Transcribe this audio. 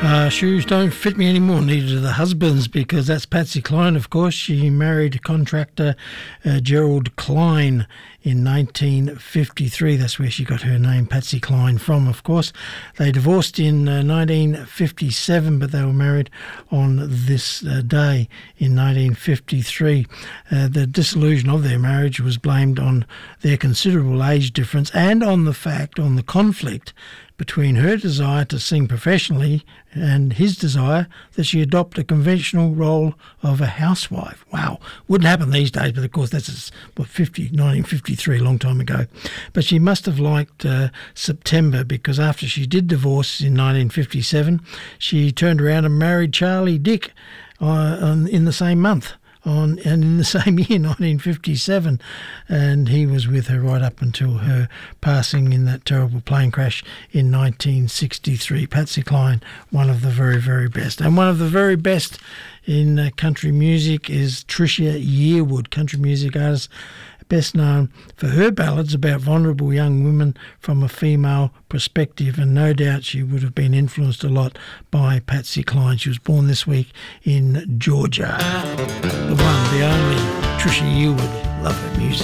Shoes don't fit me anymore, neither do the husbands, because that's Patsy Cline, of course. She married contractor Gerald Klein in 1953. That's where she got her name, Patsy Cline, from, of course. They divorced in 1957, but they were married on this day in 1953. The dissolution of their marriage was blamed on their considerable age difference and on the conflict between her desire to sing professionally and his desire that she adopt a conventional role of a housewife. Wow, wouldn't happen these days, but of course that's 1953, a long time ago. But she must have liked September, because after she did divorce in 1957, she turned around and married Charlie Dick in the same month. And in the same year, 1957, and he was with her right up until her passing in that terrible plane crash in 1963. Patsy Cline, one of the very, very best. And one of the very best in country music is Trisha Yearwood, country music artist, best known for her ballads about vulnerable young women from a female perspective, and no doubt she would have been influenced a lot by Patsy Cline. She was born this week in Georgia. The one, the only Trisha Yearwood. Love her music.